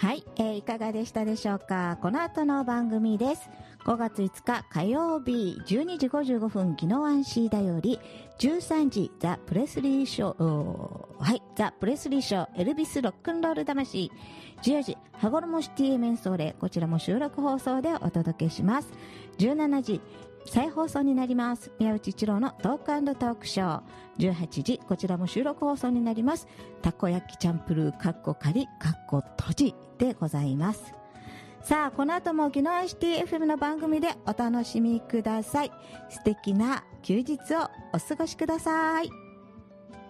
はい、いかがでしたでしょうか。この後の番組です。5月5日火曜日12時55分宜野湾シーダより、13時ザ・プレスリーショー、はい、ザ・プレスリーショーエルビスロックンロール魂、14時羽衣シティメンソーレ、こちらも収録放送でお届けします。17時再放送になります。宮内一郎のトーク&トークショー。18時、こちらも収録放送になります。たこ焼きチャンプルー、かっこ仮、かっこ閉じでございます。さあ、この後も宜野湾シティ FM の番組でお楽しみください。素敵な休日をお過ごしください。